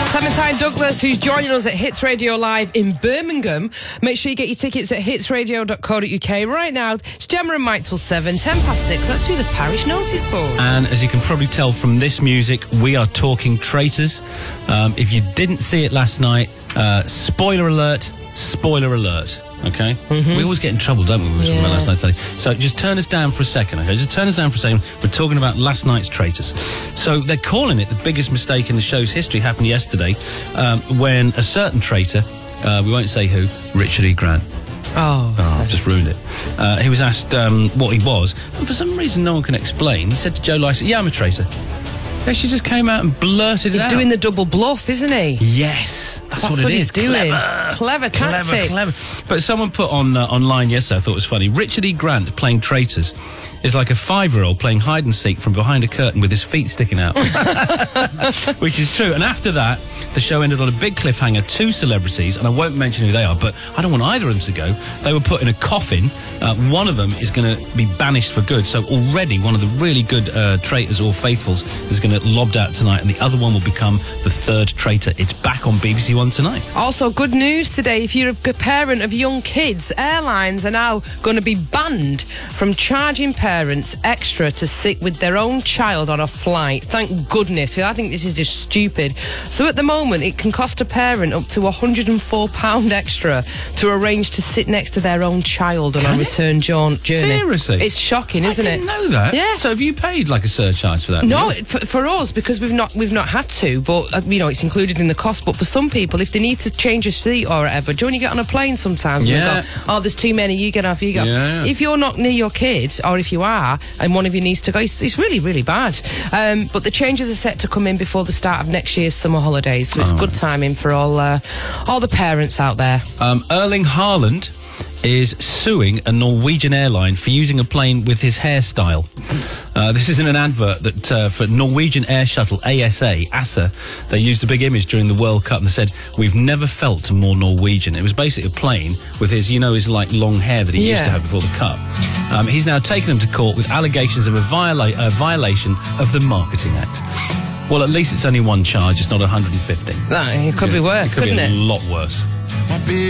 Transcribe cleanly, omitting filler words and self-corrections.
Clementine Douglas, who's joining us at Hits Radio Live in Birmingham. Make sure you get your tickets at hitsradio.co.uk right now. It's Gemma and Mike till 7, 10 past 6. Let's do the parish notice board. And as you can probably tell from this music, we are talking Traitors. If you didn't see it last night, spoiler alert, okay? We always get in trouble, don't we, when we're talking about last night's telly. So just turn us down for a second, okay? Just turn us down for a second. We're talking about last night's Traitors. So they're calling it the biggest mistake in the show's history. Happened yesterday when a certain traitor, we won't say who, Richard E. Grant. I've just ruined it. He was asked what he was, and for some reason no one can explain. He said to Joe Lycett, yeah, I'm a traitor. Yeah, she just came out and blurted it out. He's doing the double bluff, isn't he? Yes, that's what it is. He's doing. Clever tactics. Clever. But someone put on online yesterday, I thought it was funny, Richard E. Grant playing Traitors is like a 5-year-old playing hide and seek from behind a curtain with his feet sticking out. Which is true. And after that, the show ended on a big cliffhanger. 2 celebrities, and I won't mention who they are, but I don't want either of them to go. They were put in a coffin. One of them is going to be banished for good. So already one of the really good traitors or faithfuls is going to lobbed out tonight, and the other one will become the 3rd traitor. It's back on BBC One tonight. Also, good news today. If you're a parent of young kids, airlines are now going to be banned from charging parents extra to sit with their own child on a flight. Thank goodness. I think this is just stupid. So at the moment, it can cost a parent up to £104 extra to arrange to sit next to their own child on a return journey. Seriously? It's shocking, isn't it? I didn't know that. Yeah. So have you paid like a surcharge for that? No, for us, because we've not had to, but you know, it's included in the cost. But for some people, if they need to change a seat or whatever, do you when you get on a plane sometimes and they go, oh, there's too many, you get off, you get off. If you're not near your kids, or if you are and one of you needs to go, it's really, really bad. But the changes are set to come in before the start of next year's summer holidays, so it's good timing for all the parents out there. Erling Haaland is suing a Norwegian airline for using a plane with his hairstyle. This is in an advert that for Norwegian air shuttle ASA. They used a big image during the World Cup and they said, we've never felt more Norwegian. It was basically a plane with his, his like long hair that he used to have before the Cup. He's now taken them to court with allegations of a violation of the Marketing Act. Well, at least it's only one charge. It's not 150. It could be worse, couldn't it? It could be a lot worse.